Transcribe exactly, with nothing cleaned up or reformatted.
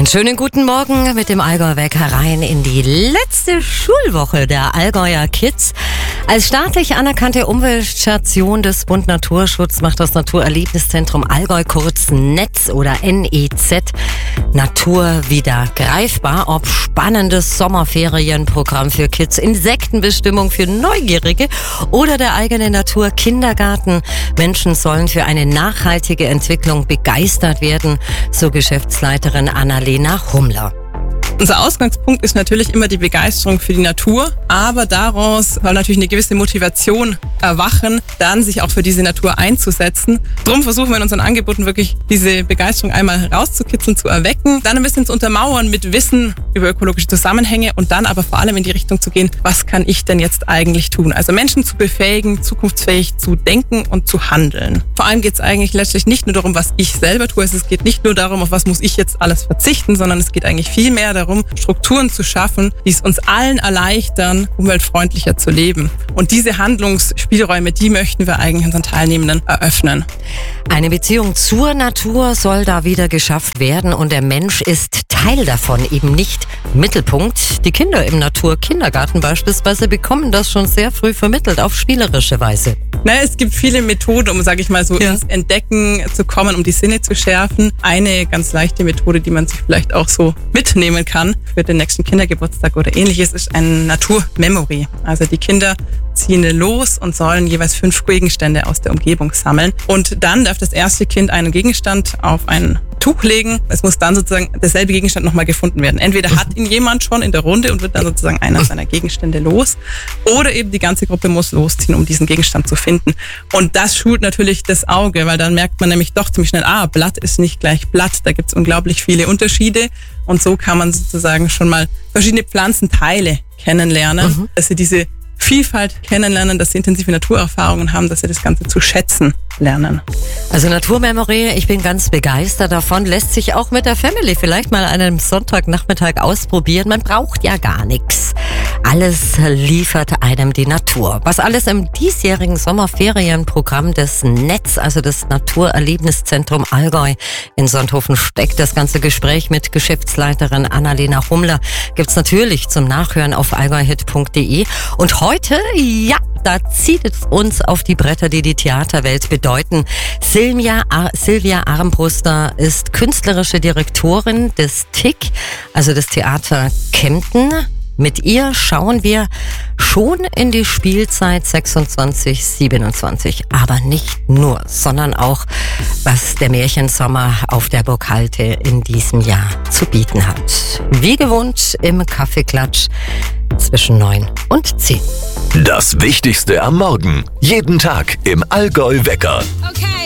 Einen schönen guten Morgen mit dem Allgäu Wecker herein in die letzte Schulwoche der Allgäuer Kids. Als staatlich anerkannte Umweltstation des Bund Naturschutz macht das Naturerlebniszentrum Allgäu, kurz Netz oder N E Z, Natur wieder greifbar. Ob spannendes Sommerferienprogramm für Kids, Insektenbestimmung für Neugierige oder der eigene Naturkindergarten. Menschen sollen für eine nachhaltige Entwicklung begeistert werden, so Geschäftsleiterin Annalena Hummler. Unser Ausgangspunkt ist natürlich immer die Begeisterung für die Natur, aber daraus soll natürlich eine gewisse Motivation erwachen, dann sich auch für diese Natur einzusetzen. Darum versuchen wir in unseren Angeboten wirklich diese Begeisterung einmal rauszukitzeln, zu erwecken, dann ein bisschen zu untermauern mit Wissen über ökologische Zusammenhänge und dann aber vor allem in die Richtung zu gehen, was kann ich denn jetzt eigentlich tun? Also Menschen zu befähigen, zukunftsfähig zu denken und zu handeln. Vor allem geht es eigentlich letztlich nicht nur darum, was ich selber tue, es geht nicht nur darum, auf was muss ich jetzt alles verzichten, sondern es geht eigentlich viel mehr darum, Strukturen zu schaffen, die es uns allen erleichtern, umweltfreundlicher zu leben. Und diese Handlungsspielräume, die möchten wir eigentlich unseren Teilnehmenden eröffnen. Eine Beziehung zur Natur soll da wieder geschafft werden und der Mensch ist Teil davon, eben nicht Mittelpunkt. Die Kinder im Naturkindergarten beispielsweise bekommen das schon sehr früh vermittelt, auf spielerische Weise. Naja, es gibt viele Methoden, um, sage ich mal, so ja. ins Entdecken zu kommen, um die Sinne zu schärfen. Eine ganz leichte Methode, die man sich vielleicht auch so mitnehmen kann für den nächsten Kindergeburtstag oder ähnliches, ist ein Naturmemory. Also die Kinder ziehen los und sollen jeweils fünf Gegenstände aus der Umgebung sammeln. Und dann darf das erste Kind einen Gegenstand auf ein Tuch legen. Es muss dann sozusagen derselbe Gegenstand nochmal gefunden werden. Entweder hat ihn jemand schon in der Runde und wird dann sozusagen einer seiner Gegenstände los, oder eben die ganze Gruppe muss losziehen, um diesen Gegenstand zu finden. Und das schult natürlich das Auge, weil dann merkt man nämlich doch ziemlich schnell, ah, Blatt ist nicht gleich Blatt. Da gibt es unglaublich viele Unterschiede. Und so kann man sozusagen schon mal verschiedene Pflanzenteile kennenlernen, mhm. dass sie diese Vielfalt kennenlernen, dass sie intensive Naturerfahrungen haben, dass sie das Ganze zu schätzen lernen. Also Naturmemory, ich bin ganz begeistert davon, lässt sich auch mit der Family vielleicht mal an einem Sonntagnachmittag ausprobieren. Man braucht ja gar nichts. Alles liefert einem die Natur. Was alles im diesjährigen Sommerferienprogramm des Netz, also des Naturerlebniszentrum Allgäu in Sonthofen steckt, das ganze Gespräch mit Geschäftsleiterin Annalena Hummler gibt's natürlich zum Nachhören auf allgäuhit punkt de. Und heute, ja, da zieht es uns auf die Bretter, die die Theaterwelt bedeuten. Silvia, Ar- Silvia Armbruster ist künstlerische Direktorin des T I C, also des Theater Kempten. Mit ihr schauen wir schon in die Spielzeit sechsundzwanzig siebenundzwanzig. Aber nicht nur, sondern auch, was der Märchensommer auf der Burg Halte in diesem Jahr zu bieten hat. Wie gewohnt im Kaffeeklatsch zwischen neun und zehn. Das Wichtigste am Morgen. Jeden Tag im Allgäu Wecker. Okay.